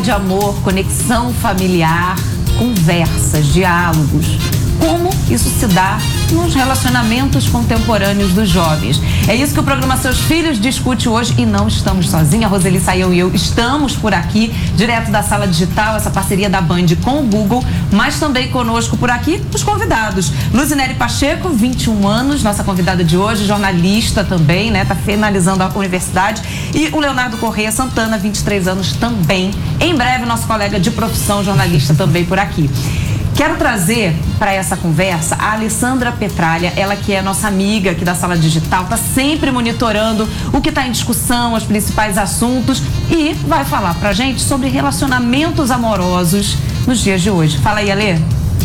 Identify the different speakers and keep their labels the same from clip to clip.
Speaker 1: de amor, conexão familiar, conversas, diálogos. Como isso se dá nos relacionamentos contemporâneos dos jovens. É isso que o programa Seus Filhos discute hoje e não estamos sozinhos. A Roseli Saião e eu estamos por aqui, direto da Sala Digital, essa parceria da Band com o Google, mas também conosco por aqui os convidados. Luzinelli Pacheco, 21 anos, nossa convidada de hoje, jornalista também, né? Tá finalizando a universidade. E o Leonardo Correia Santana, 23 anos também. Em breve, nosso colega de profissão, jornalista também por aqui. Quero trazer para essa conversa a Alessandra Petralha, ela que é nossa amiga aqui da Sala Digital, está sempre monitorando o que está em discussão, os principais assuntos e vai falar para a gente sobre relacionamentos amorosos nos dias de hoje. Fala aí, Alê.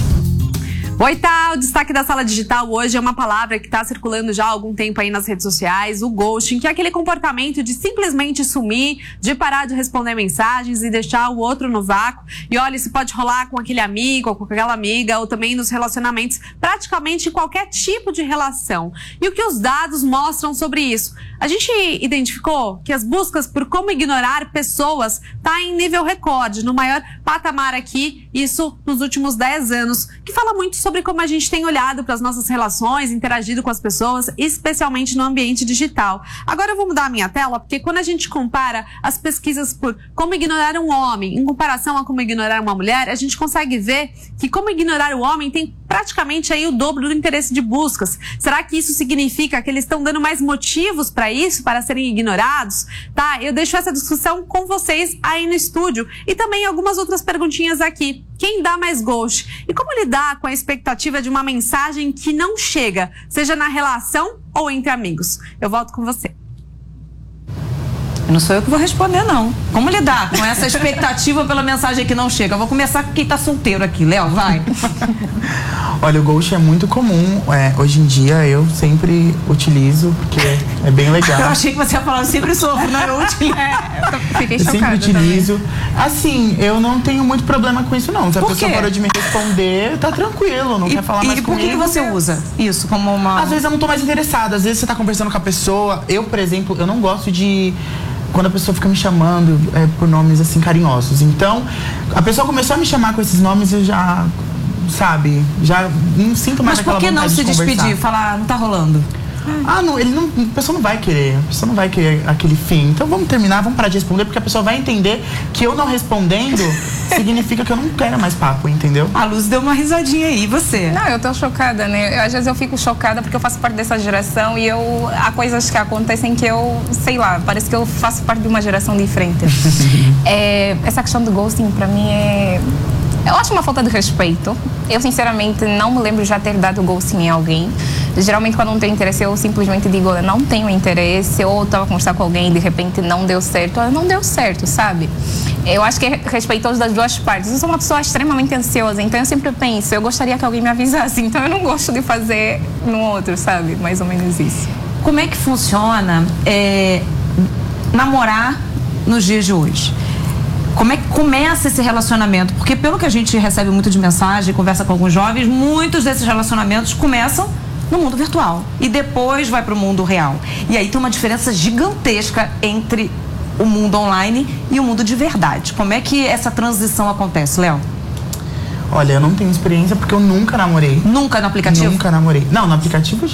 Speaker 2: Oi, tá? O destaque da Sala Digital hoje é uma palavra que está circulando já há algum tempo aí nas redes sociais, o ghosting, que é aquele comportamento de simplesmente sumir, de parar de responder mensagens e deixar o outro no vácuo. E olha, isso pode rolar com aquele amigo ou com aquela amiga, ou também nos relacionamentos, praticamente qualquer tipo de relação. E o que os dados mostram sobre isso? A gente identificou que as buscas por como ignorar pessoas tá em nível recorde, no maior patamar aqui, isso nos últimos 10 anos, que fala muito sobre como a gente tem olhado para as nossas relações, interagido com as pessoas, especialmente no ambiente digital. Agora eu vou mudar a minha tela, porque quando a gente compara as pesquisas por como ignorar um homem em comparação a como ignorar uma mulher, a gente consegue ver que como ignorar o homem tem praticamente aí o dobro do interesse de buscas. Será que isso significa que eles estão dando mais motivos para isso, para serem ignorados? Tá? Eu deixo essa discussão com vocês aí no estúdio e também algumas outras perguntinhas aqui. Quem dá mais ghost? E como lidar com a expectativa de uma mensagem que não chega, seja na relação ou entre amigos? Eu volto com você.
Speaker 1: Não sou eu que vou responder, não. Como lidar com essa expectativa pela mensagem que não chega? Eu vou começar com quem tá solteiro aqui. Léo, vai.
Speaker 3: Olha, o ghost é muito comum. Hoje em dia eu sempre utilizo, porque é bem legal.
Speaker 1: Eu achei que você ia falar, eu sempre sofro, não é útil.
Speaker 2: Fiquei
Speaker 3: eu
Speaker 2: chocada
Speaker 3: sempre utilizo.
Speaker 2: também.
Speaker 3: Assim, eu não tenho muito problema com isso, não. Se a pessoa parou de me responder, tá tranquilo, não quer falar mais comigo.
Speaker 1: E por que você usa isso como uma...
Speaker 3: Às vezes eu não tô mais interessada. Às vezes você tá conversando com a pessoa. Eu, por exemplo, eu não gosto de... Quando a pessoa fica me chamando por nomes assim carinhosos. Então, a pessoa começou a me chamar com esses nomes, eu já, sabe, já não sinto mais aquela vontade de conversar. Mas por que não se despedir,
Speaker 1: falar, não tá rolando?
Speaker 3: Não, a pessoa não vai querer, aquele fim. Então vamos terminar, vamos parar de responder, porque a pessoa vai entender que eu não respondendo significa que eu não quero mais papo, entendeu?
Speaker 1: A Luz deu uma risadinha aí, e você?
Speaker 4: Não, eu tô chocada, né? Às vezes eu fico chocada porque eu faço parte dessa geração e há coisas que acontecem que eu, sei lá, parece que eu faço parte de uma geração diferente. Essa questão do ghosting pra mim eu acho uma falta de respeito. Eu, sinceramente, não me lembro de já ter dado ghosting em alguém. Geralmente, quando não tenho interesse, eu simplesmente digo, eu não tenho interesse, ou estava a conversar com alguém e, de repente, não deu certo. Não deu certo, sabe? Eu acho que é respeitoso das duas partes. Eu sou uma pessoa extremamente ansiosa, então eu sempre penso, eu gostaria que alguém me avisasse, então eu não gosto de fazer no outro, sabe? Mais ou menos isso.
Speaker 1: Como é que funciona namorar nos dias de hoje? Como é que começa esse relacionamento? Porque pelo que a gente recebe muito de mensagem, conversa com alguns jovens, muitos desses relacionamentos começam no mundo virtual e depois vai para o mundo real. E aí tem uma diferença gigantesca entre o mundo online e o mundo de verdade. Como é que essa transição acontece, Léo?
Speaker 3: Olha, eu não tenho experiência porque eu nunca namorei.
Speaker 1: Nunca no aplicativo?
Speaker 3: Nunca namorei. Não, no aplicativo já.